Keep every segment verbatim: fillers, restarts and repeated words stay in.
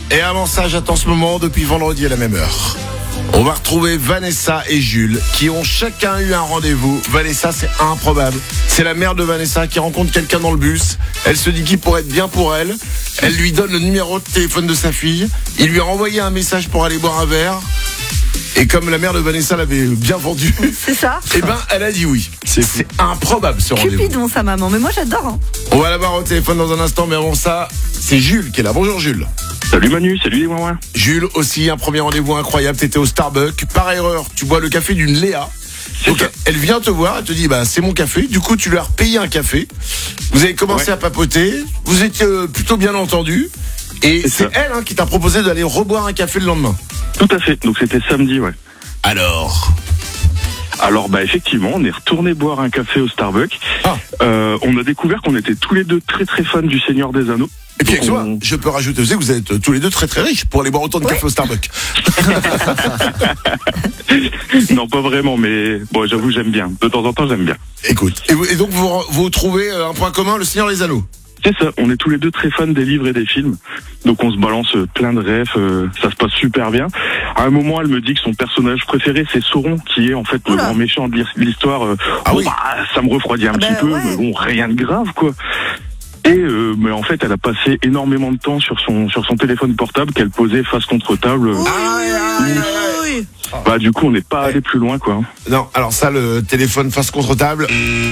Et avant ça, j'attends ce moment depuis vendredi à la même heure. On va retrouver Vanessa et Jules qui ont chacun eu un rendez-vous. Vanessa, c'est improbable. C'est la mère de Vanessa qui rencontre quelqu'un dans le bus. Elle se dit qu'il pourrait être bien pour elle. Elle lui donne le numéro de téléphone de sa fille. Il lui a envoyé un message pour aller boire un verre. Et comme la mère de Vanessa l'avait bien vendu, c'est ça. Eh ben, elle a dit oui. C'est, c'est improbable ce rendez-vous. Cupidon, sa maman. Mais moi, j'adore. Hein. On va la voir au téléphone dans un instant, mais avant ça, c'est Jules qui est là. Bonjour Jules. Salut Manu, salut les Ouin-Ouin. Jules aussi, un premier rendez-vous incroyable. T'étais au Starbucks. Par erreur, tu bois le café d'une Léa. Donc, elle vient te voir, elle te dit bah c'est mon café. Du coup, tu lui as repayé un café. Vous avez commencé ouais. à papoter. Vous étiez plutôt bien entendu. Et c'est, c'est elle hein, qui t'a proposé d'aller reboire un café le lendemain. Tout à fait. Donc c'était samedi, ouais. Alors Alors bah effectivement, on est retourné boire un café au Starbucks. Ah. Euh, on a découvert qu'on était tous les deux très très fans du Seigneur des Anneaux. Et puis avec on... je peux rajouter aussi que vous êtes tous les deux très très riches pour aller boire autant de oui. café au Starbucks. Non, pas vraiment, mais bon, j'avoue, j'aime bien. De temps en temps, j'aime bien. Écoute, et, vous, et donc vous, vous trouvez un point commun, le Seigneur des Anneaux. C'est ça, on est tous les deux très fans des livres et des films. Donc on se balance plein de rêves, euh, ça se passe super bien. À un moment, elle me dit que son personnage préféré, c'est Sauron, qui est en fait le Oula. grand méchant de l'histoire. Euh, ah bon, oui. bah, ça me refroidit un ah petit ben, peu, ouais. mais bon, rien de grave, quoi. Et euh, mais en fait, elle a passé énormément de temps sur son sur son téléphone portable qu'elle posait face contre table. Oui, oui, oui. Bah du coup, on n'est pas allé plus loin, quoi. Non, alors ça, le téléphone face contre table.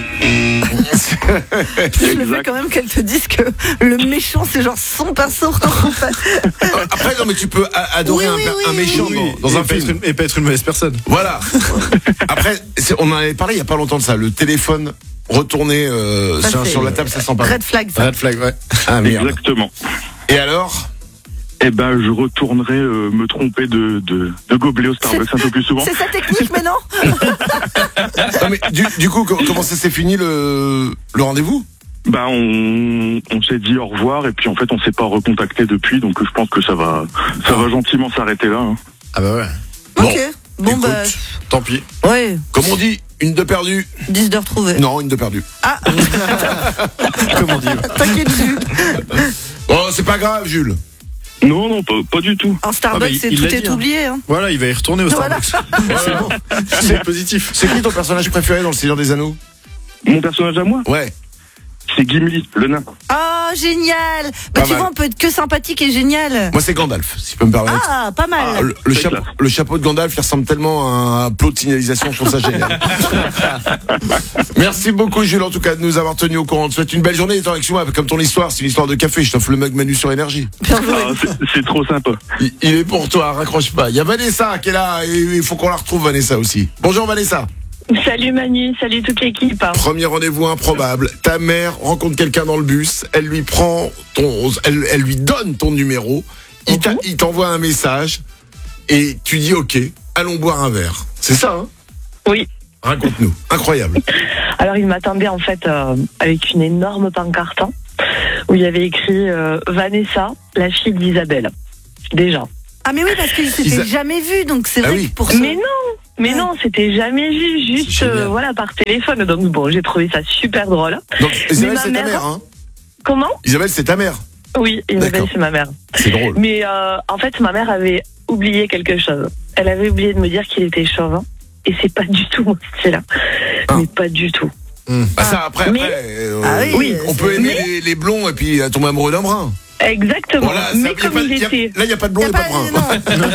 Je le fais quand même qu'elle te dise que le méchant, c'est genre son perso. Après, non, mais tu peux adorer oui, oui, un, oui, un méchant oui, dans, dans un film une, et pas être une mauvaise personne. Voilà. Après, c'est, on en avait parlé il y a pas longtemps de ça. Le téléphone retourné euh, ça, sur, sur la table, ça sent pas. Red flag. Ça. Red flag, ouais. Ah, merde. Exactement. Et alors? Eh ben, je retournerai euh, me tromper de, de, de gobelet au Starbucks c'est, un peu plus souvent. C'est sa technique, mais non. Non, mais du, du coup, comment ça s'est fini le, le rendez-vous? Ben, on, on s'est dit au revoir et puis en fait, on s'est pas recontacté depuis, donc je pense que ça va, ça va gentiment s'arrêter là. Hein. Ah bah ouais. Bon, ok. Bon écoute, bah, tant pis. Ouais. Comme on dit, une de perdue. Dix de retrouvée. Non, une de perdue. Ah. Comment dire? T'inquiète, Jules. Oh, c'est pas grave, Jules. Non, non, pas, pas du tout. En Starbucks, ah bah, c'est, tout est dit, oublié. Hein. Voilà, il va y retourner au Starbucks. Voilà. C'est bon. C'est positif. C'est qui ton personnage préféré dans Le Seigneur des Anneaux? Mon personnage à moi? Ouais. C'est Gimli, le nain. Oh, génial. Bah, tu mal. vois, on peut être que sympathique et génial. Moi, c'est Gandalf, si je peux me permettre. Ah, pas mal. Ah, le, le, chapeau, le chapeau de Gandalf, il ressemble tellement à un plot de signalisation, je trouve ça génial. Merci beaucoup, Jules, en tout cas, de nous avoir tenus au courant. Je te souhaite une belle journée. Attends, excuse-moi, comme ton histoire, c'est une histoire de café. Je t'offre le mug Manu sur Énergie. Ah, c'est, c'est trop sympa. Il, il est pour toi, raccroche pas. Il y a Vanessa qui est là, et il faut qu'on la retrouve, Vanessa aussi. Bonjour, Vanessa. Salut Manu, salut toute l'équipe. Premier rendez-vous improbable. Ta mère rencontre quelqu'un dans le bus. Elle lui prend ton, elle, elle lui donne ton numéro. Il, t'a, il t'envoie un message et tu dis ok, allons boire un verre. C'est ça, hein? Oui. Raconte-nous. Incroyable. Alors il m'attendait en fait euh, avec une énorme pancarte hein, où il y avait écrit euh, Vanessa, la fille d'Isabelle. Déjà. Ah mais oui parce qu'ils s'étaient Isa... jamais vus donc c'est ah vrai oui. que pour ça. Mais non. Mais ouais. non, c'était jamais vu, juste euh, voilà par téléphone. Donc bon, j'ai trouvé ça super drôle. Donc Isabelle, c'est mère... ta mère, hein? Comment? Isabelle, c'est ta mère? Oui, Isabelle, D'accord. c'est ma mère. C'est drôle. Mais euh, en fait, ma mère avait oublié quelque chose. Elle avait oublié de me dire qu'il était chauve. Hein, et c'est pas du tout mon style. Ah. Mais pas du tout. Mmh. Bah ça, après, mais... après euh, ah oui, on peut aimer mais... les, les blonds et puis tomber amoureux d'un brun. Exactement. Voilà, mais ça, comme pas, il y a, était... Là, il n'y a pas de blond et pas, pas de brun.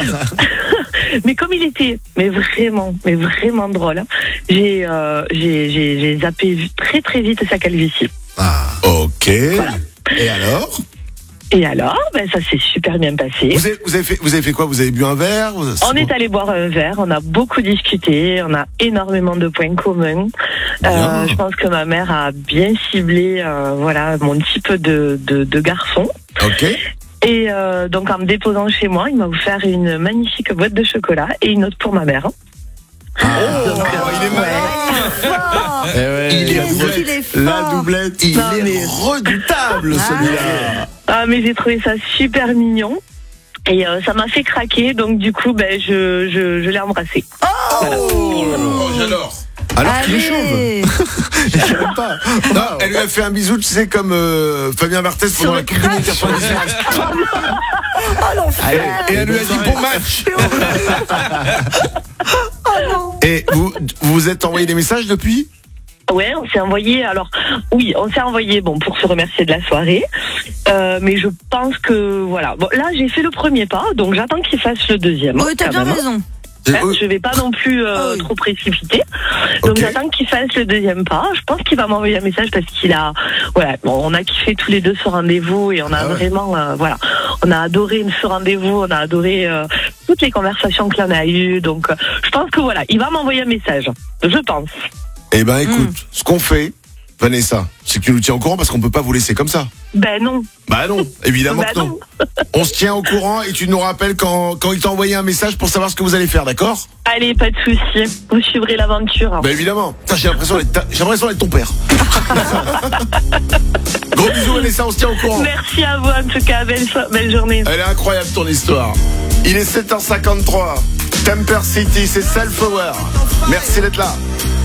Mais comme il était, mais vraiment, mais vraiment drôle, j'ai, euh, j'ai, j'ai, j'ai zappé très très vite sa calvitie. Ah, ok. Voilà. Et alors? Et alors, ben ça s'est super bien passé. Vous avez, vous avez fait, vous avez fait quoi? Vous avez bu un verre? C'est on bon. est allé boire un verre, on a beaucoup discuté, on a énormément de points communs. Euh, je pense que ma mère a bien ciblé, euh, voilà, mon type de, de, de garçon. Ok. Et euh, donc en me déposant chez moi, il m'a offert une magnifique boîte de chocolat et une autre pour ma mère. Ah, donc, oh, il est malin. Ouais. Ouais, il, est doublette. il est fort. La doublette, il non, est mais... redoutable ah. celui-là. Ah mais j'ai trouvé ça super mignon. Et euh, ça m'a fait craquer, donc du coup, ben je je, je l'ai embrassé. Oh, voilà. Oh j'adore. Alors qu'il est chauve. Je sais même pas. Non, elle lui a fait un bisou, tu sais, comme euh, Fabien Barthez pendant la Coupe du Monde quatre-vingt-dix-neuf. Allez, et elle lui a dit bon match. Et vous vous êtes envoyé des messages depuis? Ouais, on s'est envoyé. Alors, oui, on s'est envoyé, bon, pour se remercier de la soirée. Euh, mais je pense que, voilà. Bon, là, j'ai fait le premier pas, donc j'attends qu'il fasse le deuxième. Oui, t'as bien même. raison. Hein, je vais pas non plus euh, oh oui. trop précipiter. Donc okay. J'attends qu'il fasse le deuxième pas. Je pense qu'il va m'envoyer un message parce qu'il a, voilà, bon, on a kiffé tous les deux ce rendez-vous et on a ah ouais. vraiment, euh, voilà, on a adoré ce rendez-vous, on a adoré euh, toutes les conversations que l'on a eues. Donc, euh, je pense que voilà, il va m'envoyer un message. Je pense. Eh ben, écoute, mm. ce qu'on fait, Vanessa, c'est que tu nous tiens au courant parce qu'on peut pas vous laisser comme ça. Ben non. Bah non, évidemment ben que non. non. On se tient au courant et tu nous rappelles quand, quand il t'a envoyé un message pour savoir ce que vous allez faire, d'accord? Allez, pas de souci. Vous suivrez l'aventure. Bah évidemment. Putain, j'ai l'impression d'être, j'ai l'impression d'être ton père. Gros bisous Vanessa, on se tient au courant. Merci à vous en tout cas, belle, belle journée. Elle est incroyable ton histoire. Il est sept heures cinquante-trois. Temper City, c'est Self Power. Merci d'être là.